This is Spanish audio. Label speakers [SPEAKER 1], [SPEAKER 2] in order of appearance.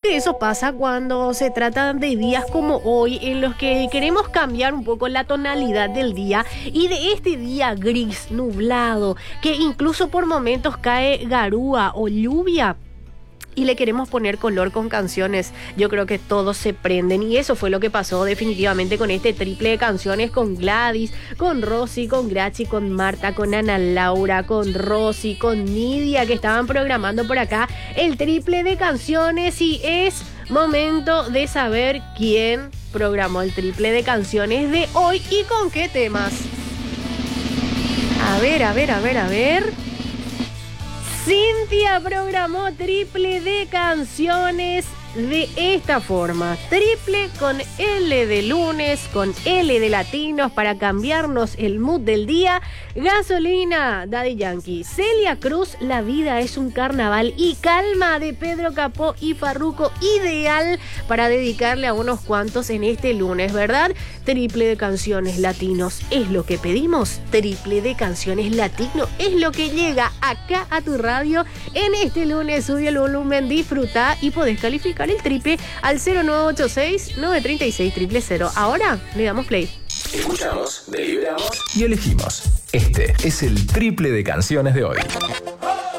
[SPEAKER 1] justamente eso pasa cuando se trata de días como hoy, en los que queremos cambiar un poco la tonalidad del día y de este día gris, nublado, que incluso por momentos cae garúa o lluvia. Y le queremos poner color con canciones. Yo creo que todos se prenden. Y eso fue lo que pasó definitivamente con este triple de canciones. Con Gladys, con Rosy, con Grachi, con Marta, con Ana Laura, con Rosy, con Nidia, que estaban programando por acá el triple de canciones. Y es momento de saber quién programó el triple de canciones de hoy y con qué temas. A ver. Cintia programó triple de canciones de esta forma. Triple con L de lunes, con L de latinos para cambiarnos el mood del día. Gasolina, Daddy Yankee. Celia Cruz, La vida es un carnaval. Y Calma, de Pedro Capó y Farruko. Ideal para dedicarle a unos cuantos en este lunes, ¿verdad? Triple de canciones latinos es lo que pedimos. Triple de canciones latino es lo que llega acá a tu radio en este lunes. Sube el volumen, disfruta y podés calificar el triple al 0986-936-000. Ahora le damos play.
[SPEAKER 2] Escuchamos, deliberamos y elegimos. Este es el triple de canciones de hoy.